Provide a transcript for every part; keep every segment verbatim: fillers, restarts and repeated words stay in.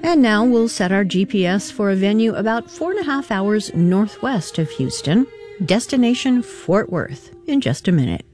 And now we'll set our G P S for a venue about four and a half hours northwest of Houston, destination Fort Worth, in just a minute.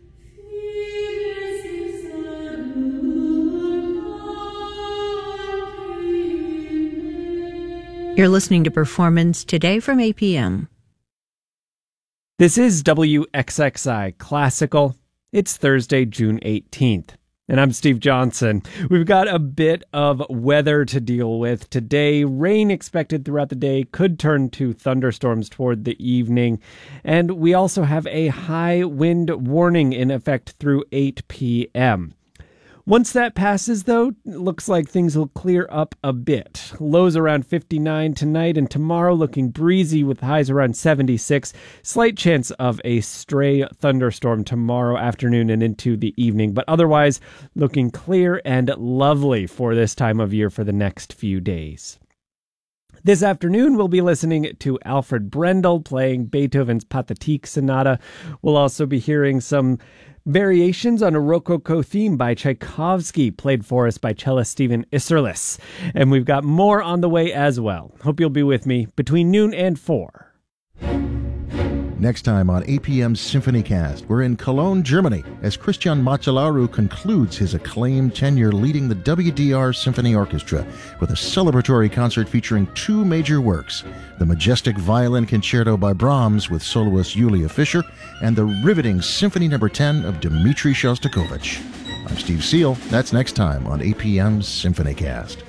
You're listening to Performance Today from A P M. This is W X X I Classical. It's Thursday, June eighteenth. And I'm Steve Johnson. We've got a bit of weather to deal with today. Rain expected throughout the day, could turn to thunderstorms toward the evening. And we also have a high wind warning in effect through eight p.m. Once that passes, though, it looks like things will clear up a bit. Lows around fifty-nine tonight, and tomorrow looking breezy with highs around seventy-six. Slight chance of a stray thunderstorm tomorrow afternoon and into the evening, but otherwise looking clear and lovely for this time of year for the next few days. This afternoon, we'll be listening to Alfred Brendel playing Beethoven's Pathetique Sonata. We'll also be hearing some variations on a Rococo theme by Tchaikovsky, played for us by cellist Stephen Isserlis. And we've got more on the way as well. Hope you'll be with me between noon and four. Next time on A P M's SymphonyCast, we're in Cologne, Germany, as Christian Macellaro concludes his acclaimed tenure leading the W D R Symphony Orchestra with a celebratory concert featuring two major works, the majestic Violin Concerto by Brahms with soloist Yulia Fischer, and the riveting Symphony Number ten of Dmitri Shostakovich. I'm Steve Seal. That's next time on A P M's SymphonyCast.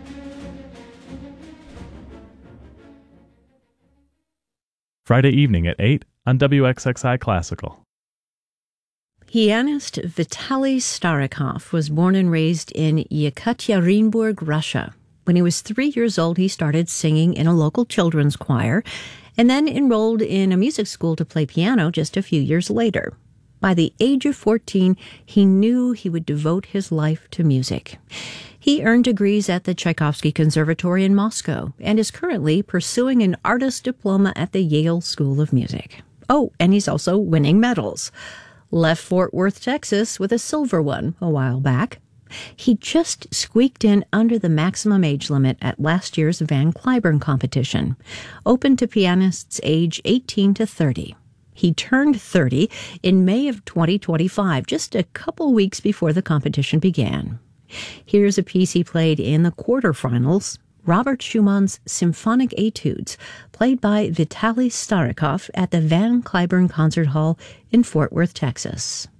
Friday evening at eight on W X X I Classical. Pianist Vitaly Starikov was born and raised in Yekaterinburg, Russia. When he was three years old, he started singing in a local children's choir and then enrolled in a music school to play piano just a few years later. By the age of fourteen, he knew he would devote his life to music. He earned degrees at the Tchaikovsky Conservatory in Moscow and is currently pursuing an artist diploma at the Yale School of Music. Oh, and he's also winning medals. Left Fort Worth, Texas with a silver one a while back. He just squeaked in under the maximum age limit at last year's Van Cliburn competition, open to pianists age eighteen to thirty. He turned thirty in May of twenty twenty-five, just a couple weeks before the competition began. Here's a piece he played in the quarterfinals, Robert Schumann's Symphonic Etudes, played by Vitaly Starikov at the Van Cliburn Concert Hall in Fort Worth, Texas.